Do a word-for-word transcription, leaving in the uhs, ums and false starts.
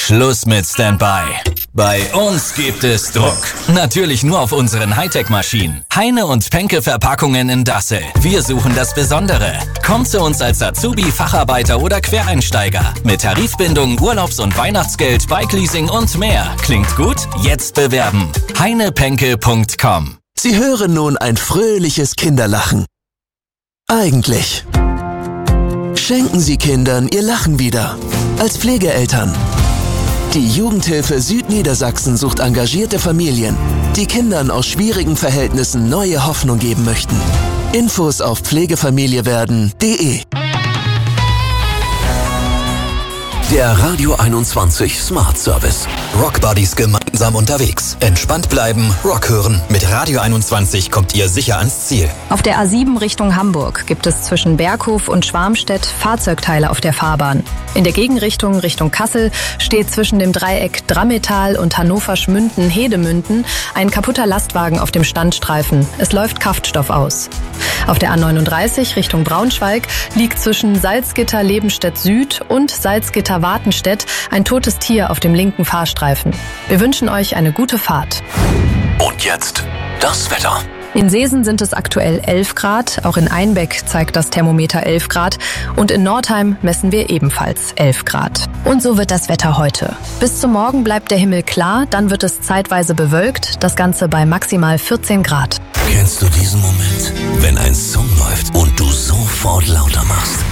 Schluss mit Standby. Bei uns gibt es Druck. Natürlich nur auf unseren Hightech-Maschinen. Heine und Penke Verpackungen in Dassel. Wir suchen das Besondere. Komm zu uns als Azubi, Facharbeiter oder Quereinsteiger. Mit Tarifbindung, Urlaubs- und Weihnachtsgeld, Bike-Leasing und mehr. Klingt gut? Jetzt bewerben. heine penke punkt com. Sie hören nun ein fröhliches Kinderlachen. Eigentlich. Schenken Sie Kindern ihr Lachen wieder. Als Pflegeeltern. Die Jugendhilfe Südniedersachsen sucht engagierte Familien, die Kindern aus schwierigen Verhältnissen neue Hoffnung geben möchten. Infos auf pflegefamiliewerden punkt de. Der Radio einundzwanzig Smart Service. Rock Buddies gemeinsam unterwegs. Entspannt bleiben, Rock hören. Mit Radio einundzwanzig kommt ihr sicher ans Ziel. Auf der A sieben Richtung Hamburg gibt es zwischen Berghof und Schwarmstedt Fahrzeugteile auf der Fahrbahn. In der Gegenrichtung Richtung Kassel steht zwischen dem Dreieck Drammetal und Hannover-Schmünden-Hedemünden ein kaputter Lastwagen auf dem Standstreifen. Es läuft Kraftstoff aus. Auf der A neununddreißig Richtung Braunschweig liegt zwischen Salzgitter-Lebenstedt Süd und Salzgitter-Wartenstedt ein totes Tier auf dem linken Fahrstreifen. Wir wünschen euch eine gute Fahrt. Und jetzt das Wetter. In Seesen sind es aktuell elf Grad, auch in Einbeck zeigt das Thermometer elf Grad und in Nordheim messen wir ebenfalls elf Grad. Und so wird das Wetter heute. Bis zum Morgen bleibt der Himmel klar, dann wird es zeitweise bewölkt, das Ganze bei maximal vierzehn Grad. Kennst du diesen Moment, wenn ein Song läuft und du sofort lauter machst?